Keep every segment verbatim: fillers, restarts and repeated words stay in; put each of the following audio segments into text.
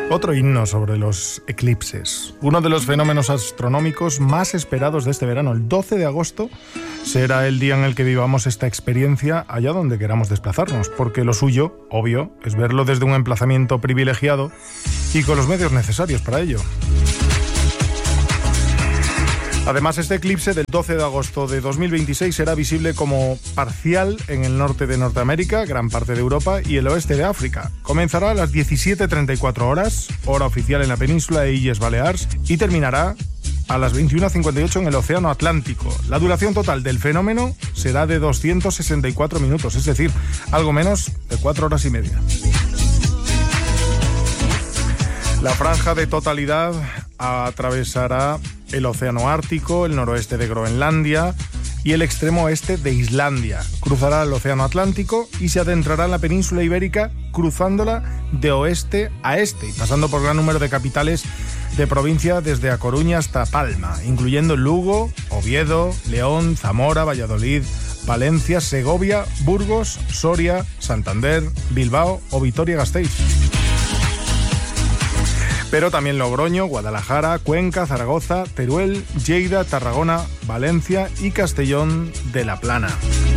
Otro himno sobre los eclipses. Uno de los fenómenos astronómicos más esperados de este verano, el doce de agosto, será el día en el que vivamos esta experiencia allá donde queramos desplazarnos, porque lo suyo, obvio, es verlo desde un emplazamiento privilegiado y con los medios necesarios para ello. Además, este eclipse del doce de agosto de dos mil veintiséis será visible como parcial en el norte de Norteamérica, gran parte de Europa y el oeste de África. Comenzará a las diecisiete treinta y cuatro horas, hora oficial en la península de Illes Balears, y terminará a las veintiuna cincuenta y ocho en el Océano Atlántico. La duración total del fenómeno será de doscientos sesenta y cuatro minutos, es decir, algo menos de cuatro horas y media. La franja de totalidad atravesará el Océano Ártico, el noroeste de Groenlandia y el extremo oeste de Islandia. Cruzará el Océano Atlántico y se adentrará en la península ibérica, cruzándola de oeste a este y pasando por gran número de capitales de provincia desde A Coruña hasta Palma, incluyendo Lugo, Oviedo, León, Zamora, Valladolid, Valencia, Segovia, Burgos, Soria, Santander, Bilbao o Vitoria-Gasteiz. Pero también Logroño, Guadalajara, Cuenca, Zaragoza, Teruel, Lleida, Tarragona, Valencia y Castellón de la Plana.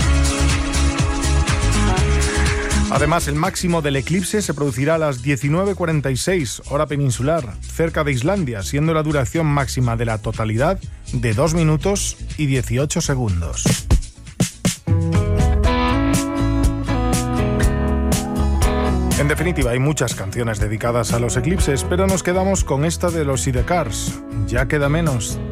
Además, el máximo del eclipse se producirá a las diecinueve cuarenta y seis, hora peninsular, cerca de Islandia, siendo la duración máxima de la totalidad de dos minutos y dieciocho segundos. En definitiva, hay muchas canciones dedicadas a los eclipses, pero nos quedamos con esta de los Sidecars. Ya queda menos.